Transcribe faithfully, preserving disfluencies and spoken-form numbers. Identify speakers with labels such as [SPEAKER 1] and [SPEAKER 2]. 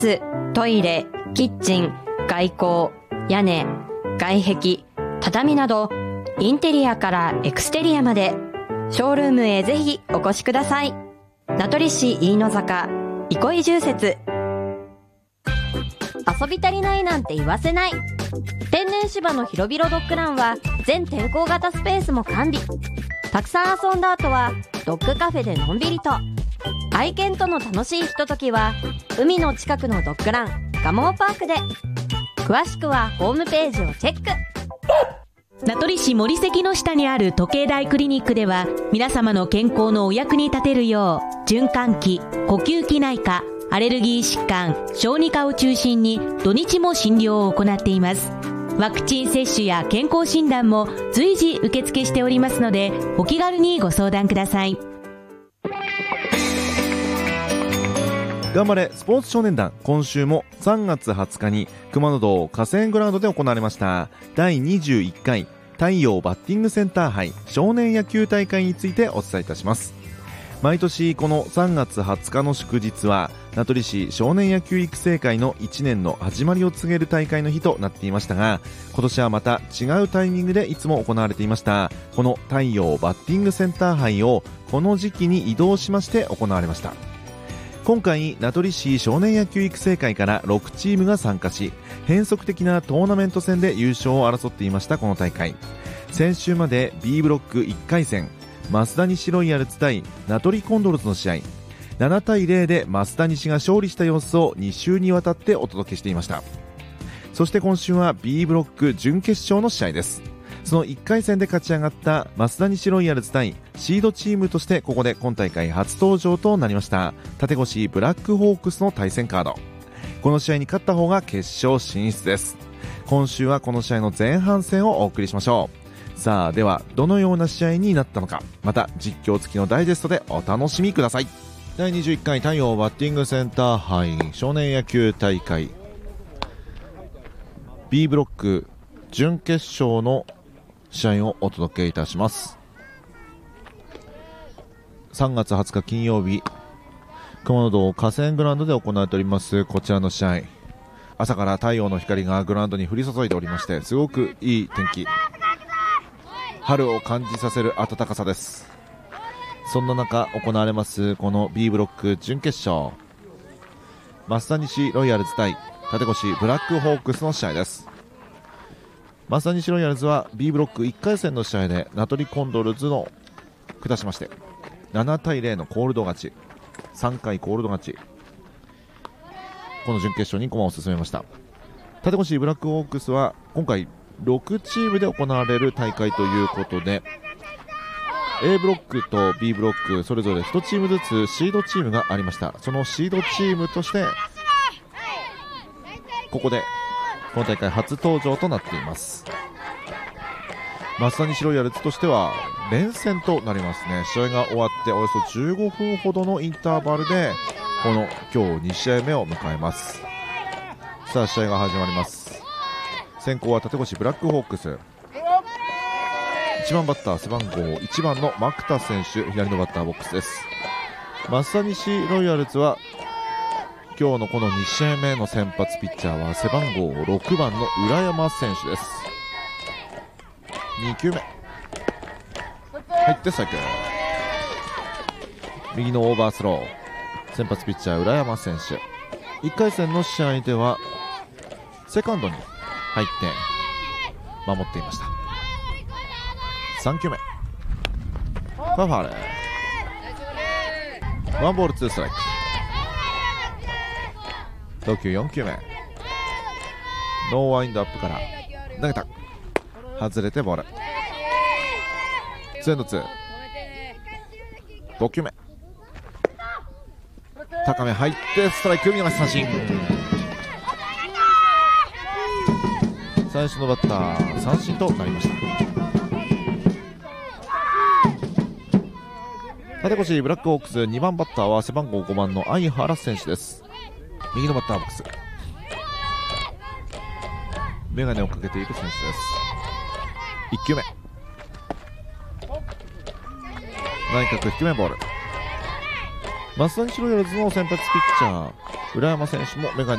[SPEAKER 1] トイレ、キッチン、外構、屋根、外壁、畳など、インテリアからエクステリアまで、ショールームへぜひお越しください。名取市飯野坂、憩い住設。遊び足りないなんて言わせない。天然芝の広々ドッグランは全天候型スペースも完備。たくさん遊んだ後はドッグカフェでのんびりと。愛犬との楽しいひとときは海の近くのドッグランガモーパークで。詳しくはホームページをチェック。
[SPEAKER 2] 名取市森関の下にある時計台クリニックでは、皆様の健康のお役に立てるよう循環器、呼吸器内科、アレルギー疾患、小児科を中心に土日も診療を行っています。ワクチン接種や健康診断も随時受付しておりますので、お気軽にご相談ください。
[SPEAKER 3] 頑張れスポーツ少年団。今週もさんがつはつかに熊野道河川グラウンドで行われましただいにじゅういっかい太陽バッティングセンター杯少年野球大会についてお伝えいたします。毎年このさんがつはつかの祝日は名取市少年野球育成会のいちねんの始まりを告げる大会の日となっていましたが、今年はまた違うタイミングでいつも行われていましたこの太陽バッティングセンター杯をこの時期に移動しまして行われました。今回名取市少年野球育成会からろくチームが参加し、変則的なトーナメント戦で優勝を争っていましたこの大会。先週まで B ブロックいっかい戦、増田西ロイヤルズ対名取コンドルズの試合、ななたいゼロで増田西が勝利した様子をに週にわたってお届けしていました。そして今週は B ブロック準決勝の試合です。そのいっかい戦で勝ち上がった増田西ロイヤルズ対シードチームとして、ここで今大会初登場となりました立越ブラックホークスの対戦カード。この試合に勝った方が決勝進出です。今週はこの試合の前半戦をお送りしましょう。さあ、ではどのような試合になったのか、また実況付きのダイジェストでお楽しみください。だいにじゅういっかい太陽バッティングセンター杯少年野球大会 B ブロック準決勝の試合をお届けいたします。さんがつはつか金曜日、熊野道河川グラウンドで行われておりますこちらの試合、朝から太陽の光がグラウンドに降り注いでおりまして、すごくいい天気、春を感じさせる暖かさです。そんな中行われますこの B ブロック準決勝、増田西ロイヤルズ対立越ブラックホークスの試合です。増田西ロイヤルズは B ブロックいっかい戦の試合で名取コンドルズの下しましてななたいゼロのコールド勝ち、さんかいコールド勝ち、この準決勝に駒を進めました。立越ブラックホークスは今回ろくチームで行われる大会ということで、 A ブロックと B ブロックそれぞれいちチームずつシードチームがありました。そのシードチームとしてここでこの大会初登場となっています。増田西ロイヤルズとしては連戦となりますね。試合が終わっておよそじゅうごふんほどのインターバルでこの今日に試合目を迎えます。さあ試合が始まります。先攻は立越ブラックホークス、いちばんバッター背番号いちばんの牧田選手、左のバッターボックスです。増田西ロイヤルズは今日のこのに試合目の先発ピッチャーは背番号ろくばんの浦山選手です。にきゅうめ入ってストライク、右のオーバースロー、先発ピッチャー浦山選手、いっかい戦の試合ではセカンドに入って守っていました。さんきゅうめファウル、ワンボールツーストライク、投球よんきゅうめノーワインドアップから投げた、外れてボール、ツーエンドツー、ごきゅうめ高め入ってストライク、見逃し三振。最初のバッター三振となりました。立越ブラックホークスにばんバッターは背番号ごばんの相原選手です。右のバッターボックス、メガネをかけている選手です。いっきゅうめ内角低めボール、増田西ロイヤルズの先発ピッチャー浦山選手もメガネ